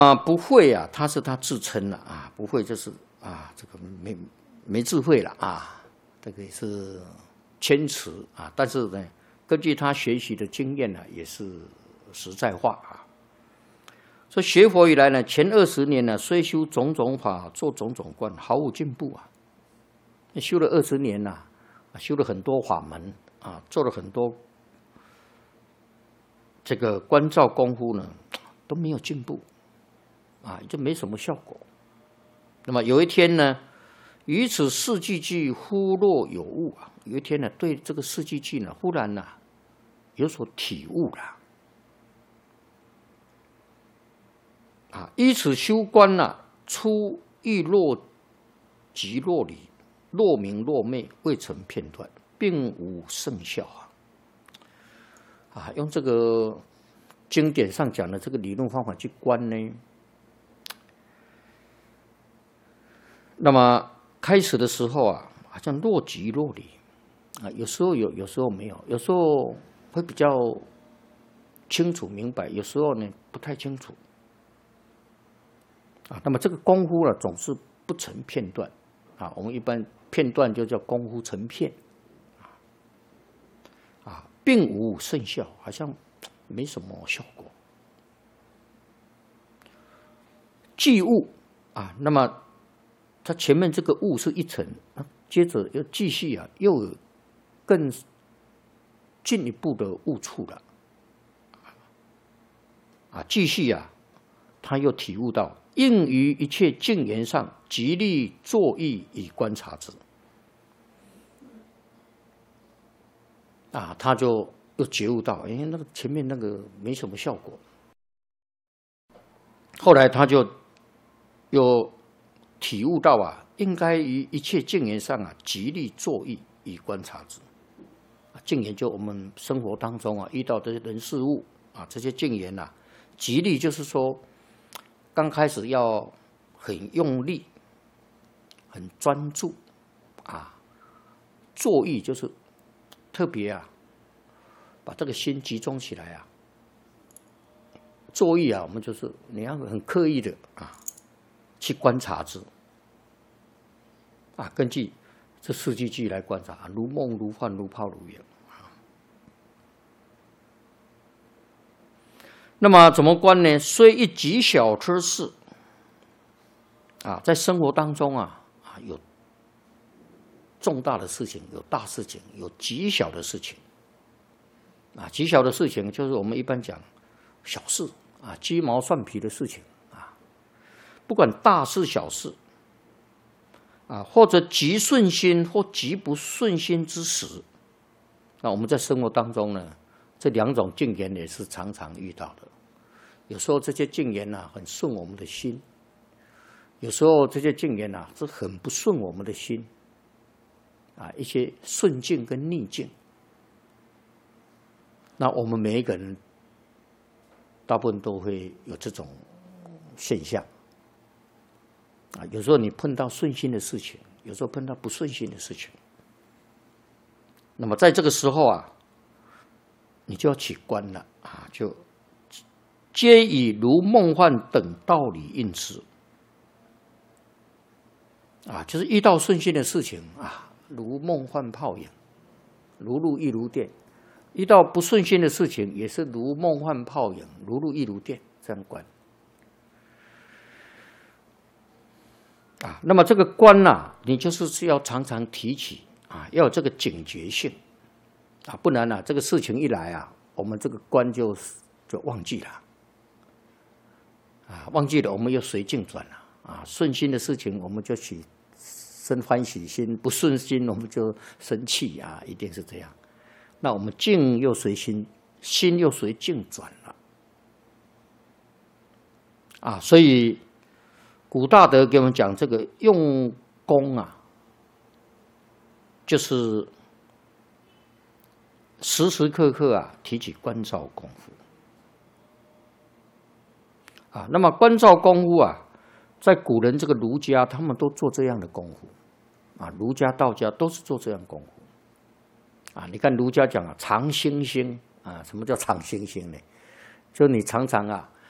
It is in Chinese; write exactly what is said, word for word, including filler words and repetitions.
啊，不会啊，他是他自称了啊，不会就是啊，这个没没智慧了啊，这个也是谦辞啊，但是呢，根据他学习的经验呢，也是实在话啊。说学佛以来呢，前二十年呢，虽修种种法，做种种观，毫无进步啊。修了二十年呐、啊，修了很多法门啊，做了很多这个观照功夫呢，都没有进步。啊，就没什么效果。那么有一天呢，于此四句句忽若有悟啊，有一天呢，对这个四句句呢，忽然呢、啊、有所体悟了。啊，依此修观呢、啊，初亦若即若离，若明若昧，未成片段，并无圣效啊。啊，用这个经典上讲的这个理论方法去观呢。那么开始的时候啊，好像若即若离啊，有时候有，有时候没有，有时候会比较清楚明白，有时候呢不太清楚啊。那么这个功夫呢，总是不成片段啊。我们一般片段就叫功夫成片啊，并无圣效，好像没什么效果。即悟啊，那么。它前面这个悟是一层，接着又继续啊，又有更进一步的悟处了，啊，继续啊，他又体悟到应于一切境缘上，极力作意以观察之，啊，他就又觉悟到，哎，那个前面那个没什么效果，后来他就又。体悟到啊，应该于一切境缘上啊，极力作意以观察之。啊，境缘就我们生活当中啊，遇到这些人事物啊，这些境缘啊，极力就是说，刚开始要很用力、很专注啊，作意就是特别啊，把这个心集中起来啊。作意啊，我们就是你要很刻意的啊。去观察之，啊，根据这四句句来观察，如梦如幻，如泡如影。那么怎么观呢？虽一极小之事，啊，在生活当中啊，啊有重大的事情，有大事情，有极小的事情。啊，极小的事情就是我们一般讲小事啊，鸡毛蒜皮的事情。不管大事小事，啊，或者极顺心或极不顺心之时，那我们在生活当中呢，这两种境缘也是常常遇到的。有时候这些境缘啊，很顺我们的心；有时候这些境缘啊，是很不顺我们的心。啊，一些顺境跟逆境，那我们每一个人，大部分都会有这种现象。啊，有时候你碰到顺心的事情，有时候碰到不顺心的事情。那么在这个时候啊，你就要起观了啊，就皆以如梦幻等道理应之。啊，就是遇到顺心的事情啊，如梦幻泡影，如露亦如电；遇到不顺心的事情，也是如梦幻泡影，如露亦如电，这样观。啊，那么这个观呐、啊，你就是要常常提起啊，要有这个警觉性啊，不然啊，这个事情一来啊，我们这个观就就忘记了啊，忘记了我们又随境转了啊，顺心的事情我们就起生欢喜心，不顺心我们就生气啊，一定是这样。那我们境又随心，心又随境转了啊，所以。古大德给我们讲这个用功啊，就是时时刻刻啊提起观照功夫啊。那么观照功夫啊，在古人这个儒家他们都做这样的功夫啊，儒家道家都是做这样功夫啊。你看儒家讲啊，常星星啊，什么叫常星星呢？就你常常啊